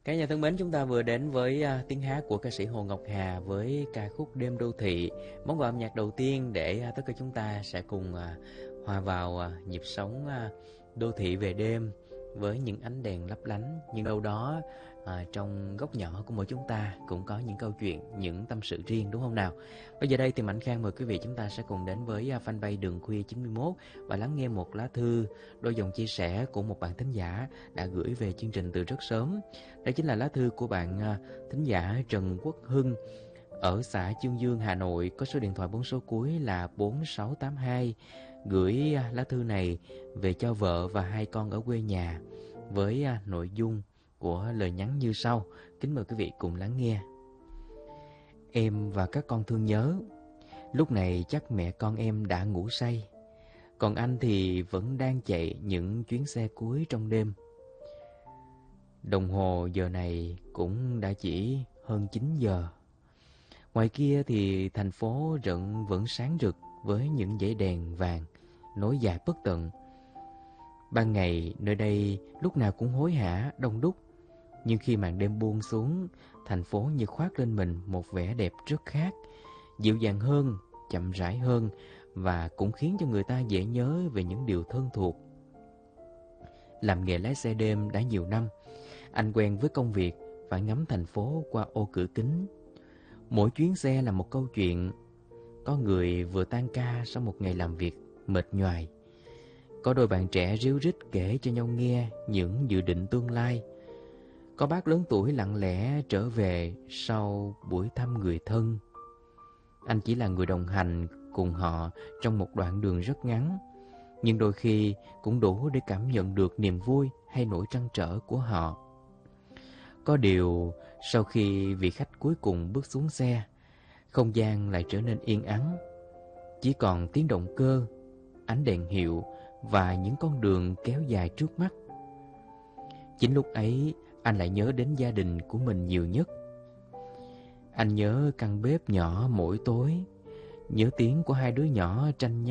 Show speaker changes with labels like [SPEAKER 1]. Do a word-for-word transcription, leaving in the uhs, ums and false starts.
[SPEAKER 1] Cả nhà thân mến, chúng ta vừa đến với à, tiếng hát của ca sĩ Hồ Ngọc Hà với ca khúc Đêm Đô Thị, món quà âm nhạc đầu tiên để à, tất cả chúng ta sẽ cùng à, hòa vào à, nhịp sống à, đô thị về đêm với những ánh đèn lấp lánh. Nhưng đâu đó à, trong góc nhỏ của mỗi chúng ta cũng có những câu chuyện, những tâm sự riêng, đúng không nào? Bây giờ đây thì Mạnh Khang mời quý vị chúng ta sẽ cùng đến với à, fanpage Đường Khuya chín mươi mốt và lắng nghe một lá thư, đôi dòng chia sẻ của một bạn thính giả đã gửi về chương trình từ rất sớm. Đó chính là lá thư của bạn à, thính giả Trần Quốc Hưng ở xã Chương Dương, Hà Nội, có số điện thoại bốn số cuối là bốn sáu tám hai. Gửi à, lá thư này về cho vợ và hai con ở quê nhà với à, nội dung của lời nhắn như sau. Kính mời quý vị cùng lắng nghe. Em và các con thương nhớ. Lúc này chắc mẹ con em đã ngủ say, còn anh thì vẫn đang chạy những chuyến xe cuối trong đêm. Đồng hồ giờ này cũng đã chỉ hơn chín giờ. Ngoài kia thì thành phố rận vẫn sáng rực với những dãy đèn vàng nối dài bất tận. Ban ngày nơi đây lúc nào cũng hối hả, đông đúc. Nhưng khi màn đêm buông xuống, thành phố như khoác lên mình một vẻ đẹp rất khác, dịu dàng hơn, chậm rãi hơn và cũng khiến cho người ta dễ nhớ về những điều thân thuộc. Làm nghề lái xe đêm đã nhiều năm, anh quen với công việc phải ngắm thành phố qua ô cửa kính. Mỗi chuyến xe là một câu chuyện. Có người vừa tan ca sau một ngày làm việc mệt nhoài. Có đôi bạn trẻ ríu rít kể cho nhau nghe những dự định tương lai. Có bác lớn tuổi lặng lẽ trở về sau buổi thăm người thân. Anh chỉ là người đồng hành cùng họ trong một đoạn đường rất ngắn, nhưng đôi khi cũng đủ để cảm nhận được niềm vui hay nỗi trăn trở của họ. Có điều, sau khi vị khách cuối cùng bước xuống xe, không gian lại trở nên yên ắng. Chỉ còn tiếng động cơ, ánh đèn hiệu và những con đường kéo dài trước mắt. Chính lúc ấy, anh lại nhớ đến gia đình của mình nhiều nhất. Anh nhớ căn bếp nhỏ mỗi tối, nhớ tiếng của hai đứa nhỏ tranh nhau